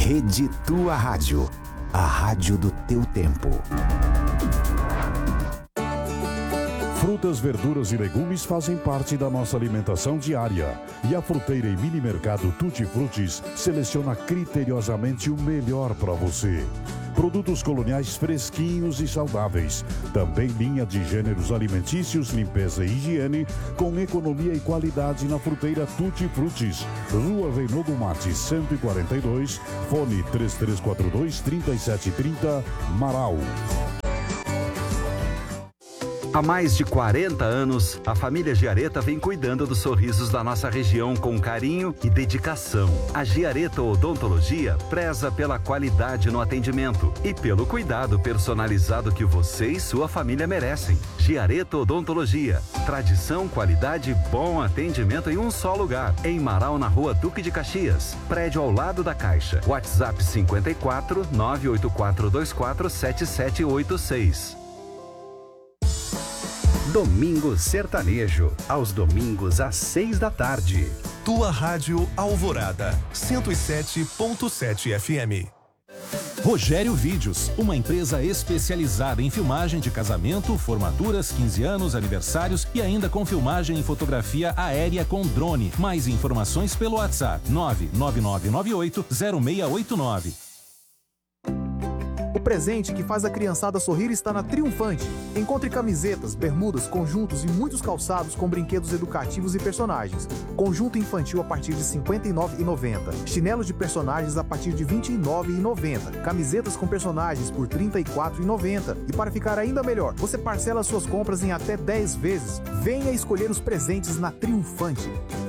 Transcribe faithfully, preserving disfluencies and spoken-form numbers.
Rede Tua Rádio, a rádio do teu tempo. Frutas, verduras e legumes fazem parte da nossa alimentação diária. E a fruteira e mini mercado Tutti Frutis seleciona criteriosamente o melhor para você. Produtos coloniais fresquinhos e saudáveis. Também linha de gêneros alimentícios, limpeza e higiene, com economia e qualidade na fruteira Tutti Frutis. Rua Reinaldo Mates, cento e quarenta e dois, fone três três quatro dois, três sete três zero, Marau. Há mais de quarenta anos, a família Giareta vem cuidando dos sorrisos da nossa região com carinho e dedicação. A Giareta Odontologia preza pela qualidade no atendimento e pelo cuidado personalizado que você e sua família merecem. Giareta Odontologia. Tradição, qualidade e bom atendimento em um só lugar. Em Marau, na Rua Duque de Caxias. Prédio ao lado da Caixa. WhatsApp cinquenta e quatro, nove oito quatro dois quatro, sete sete oito seis. Domingo Sertanejo, aos domingos às seis da tarde. Tua Rádio Alvorada, cento e sete ponto sete F M. Rogério Vídeos, uma empresa especializada em filmagem de casamento, formaturas, quinze anos, aniversários e ainda com filmagem e fotografia aérea com drone. Mais informações pelo WhatsApp nove nove nove nove oito zero seis oito nove. O presente que faz a criançada sorrir está na Triunfante. Encontre camisetas, bermudas, conjuntos e muitos calçados com brinquedos educativos e personagens. Conjunto infantil a partir de cinquenta e nove reais e noventa centavos. Chinelos de personagens a partir de vinte e nove reais e noventa centavos. Camisetas com personagens por trinta e quatro reais e noventa centavos. E para ficar ainda melhor, você parcela suas compras em até dez vezes. Venha escolher os presentes na Triunfante.